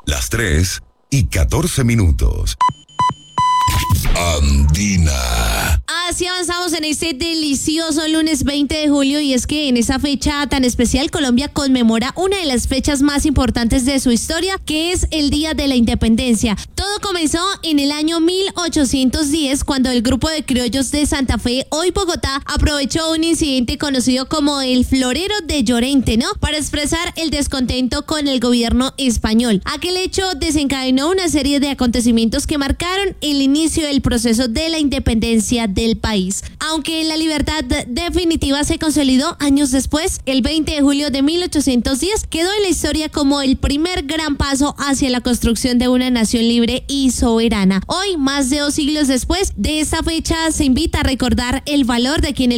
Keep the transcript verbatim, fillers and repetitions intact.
Las tres y catorce minutos. Andina. Así avanzamos en este delicioso lunes veinte de julio y es que en esa fecha tan especial Colombia conmemora una de las fechas más importantes de su historia, que es el Día de la Independencia. Todo comenzó en el año mil ochocientos diez cuando el grupo de criollos de Santa Fe, hoy Bogotá, aprovechó un incidente conocido como el Florero de Llorente, ¿no? Para expresar el descontento con el gobierno español. Aquel hecho desencadenó una serie de acontecimientos que marcaron el inicio del proceso de la independencia del país. Aunque la libertad definitiva se consolidó años después, el veinte de julio de mil ochocientos diez quedó en la historia como el primer gran paso hacia la construcción de una nación libre y soberana. Hoy, más de dos siglos después de esta fecha, se invita a recordar el valor de quienes